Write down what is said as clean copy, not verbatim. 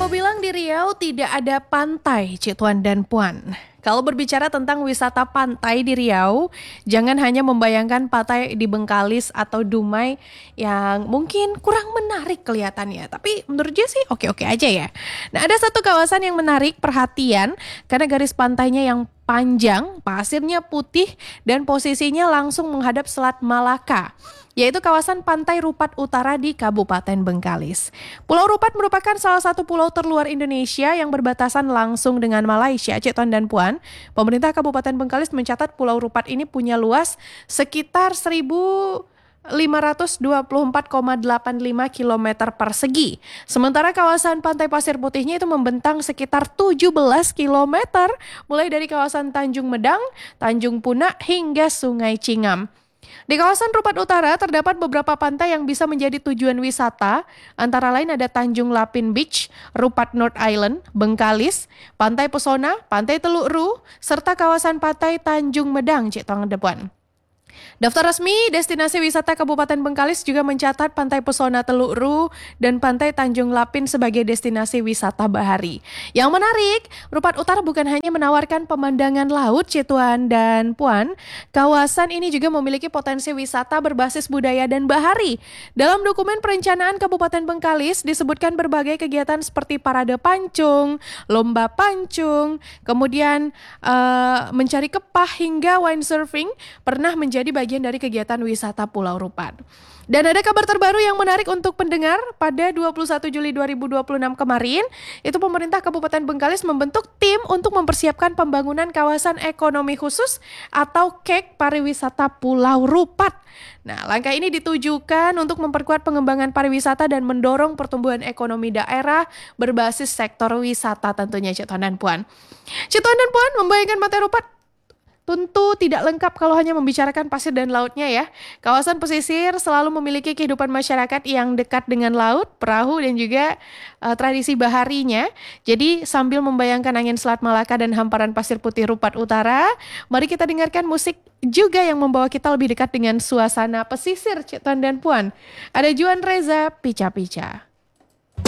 bilang di Riau tidak ada pantai, Cik Tuan dan Puan. Kalau berbicara tentang wisata pantai di Riau, jangan hanya membayangkan pantai di Bengkalis atau Dumai yang mungkin kurang menarik kelihatannya. Tapi menurut dia sih oke-oke aja ya. Nah, ada satu kawasan yang menarik perhatian karena garis pantainya yang panjang, pasirnya putih, dan posisinya langsung menghadap Selat Malaka, yaitu kawasan Pantai Rupat Utara di Kabupaten Bengkalis. Pulau Rupat merupakan salah satu pulau terluar Indonesia yang berbatasan langsung dengan Malaysia. Cik Tuan dan Puan, pemerintah Kabupaten Bengkalis mencatat Pulau Rupat ini punya luas sekitar 1.524,85 km persegi. Sementara kawasan Pantai Pasir Putihnya itu membentang sekitar 17 km, mulai dari kawasan Tanjung Medang, Tanjung Punak, hingga Sungai Cingam. Di kawasan Rupat Utara terdapat beberapa pantai yang bisa menjadi tujuan wisata, antara lain ada Tanjung Lapin Beach, Rupat North Island, Bengkalis, Pantai Pesona, Pantai Teluk Ru, serta kawasan pantai Tanjung Medang, Cik Tuan dan Puan. Daftar resmi destinasi wisata Kabupaten Bengkalis juga mencatat Pantai Pesona Teluk Ru dan Pantai Tanjung Lapin sebagai destinasi wisata bahari. Yang menarik, Rupat Utara bukan hanya menawarkan pemandangan laut, Cik Tuan dan Puan, kawasan ini juga memiliki potensi wisata berbasis budaya dan bahari. Dalam dokumen perencanaan Kabupaten Bengkalis disebutkan berbagai kegiatan seperti parade pancung, lomba pancung, kemudian mencari kepah hingga windsurfing pernah menjadi bagian dari kegiatan wisata Pulau Rupat. Dan ada kabar terbaru yang menarik untuk pendengar. Pada 21 Juli 2026 kemarin, itu pemerintah Kabupaten Bengkalis membentuk tim untuk mempersiapkan pembangunan kawasan ekonomi khusus atau KEK pariwisata Pulau Rupat. Nah, langkah ini ditujukan untuk memperkuat pengembangan pariwisata dan mendorong pertumbuhan ekonomi daerah berbasis sektor wisata tentunya, Cik Tuan dan Puan. Cik Tuan dan Puan, membayangkan Pantai Rupat tentu tidak lengkap kalau hanya membicarakan pasir dan lautnya ya. Kawasan pesisir selalu memiliki kehidupan masyarakat yang dekat dengan laut, perahu, dan juga tradisi baharinya. Jadi sambil membayangkan angin Selat Malaka dan hamparan pasir putih Rupat Utara, mari kita dengarkan musik juga yang membawa kita lebih dekat dengan suasana pesisir, Cik Tuan dan Puan. Ada Juan Reza, Pica-Pica.